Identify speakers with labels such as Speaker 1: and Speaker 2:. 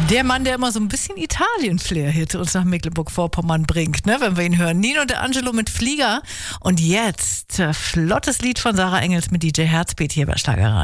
Speaker 1: Der Mann, der immer so ein bisschen Italien-Flair-Hit uns nach Mecklenburg-Vorpommern bringt, ne, wenn wir ihn hören. Nino De Angelo mit Flieger. Und jetzt flottes Lied von Sarah Engels mit DJ Herzbeat hier bei Schlagerei.